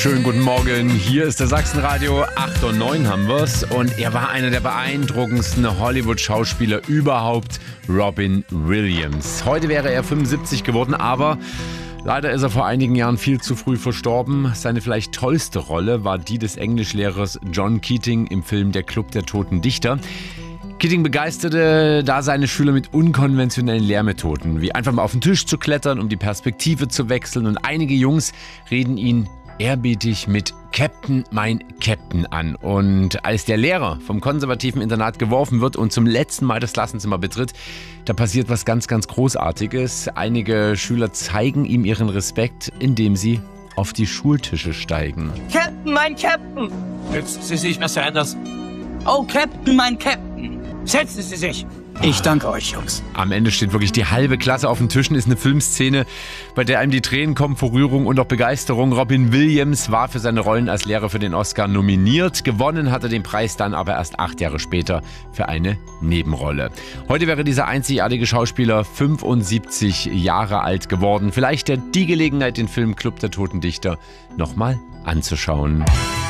Schönen guten Morgen, hier ist der Sachsenradio, 8 und 9 haben wir's und er war einer der beeindruckendsten Hollywood-Schauspieler überhaupt, Robin Williams. Heute wäre er 75 geworden, aber leider ist er vor einigen Jahren viel zu früh verstorben. Seine vielleicht tollste Rolle war die des Englischlehrers John Keating im Film Der Club der Toten Dichter. Keating begeisterte da seine Schüler mit unkonventionellen Lehrmethoden, wie einfach mal auf den Tisch zu klettern, um die Perspektive zu wechseln, und einige Jungs reden ihn ehrerbietig mit Captain, mein Captain an. Und als der Lehrer vom konservativen Internat geworfen wird und zum letzten Mal das Klassenzimmer betritt, da passiert was ganz, ganz Großartiges. Einige Schüler zeigen ihm ihren Respekt, indem sie auf die Schultische steigen. Captain, mein Captain! Setzen Sie sich, Mr. Anders. Oh, Captain, mein Captain! Setzen Sie sich! Ich danke euch, Jungs. Am Ende steht wirklich die halbe Klasse auf den Tischen. Ist eine Filmszene, bei der einem die Tränen kommen vor Rührung und auch Begeisterung. Robin Williams war für seine Rollen als Lehrer für den Oscar nominiert. Gewonnen hat er den Preis dann aber erst 8 Jahre später für eine Nebenrolle. Heute wäre dieser einzigartige Schauspieler 75 Jahre alt geworden. Vielleicht die Gelegenheit, den Film Club der Toten Dichter nochmal anzuschauen.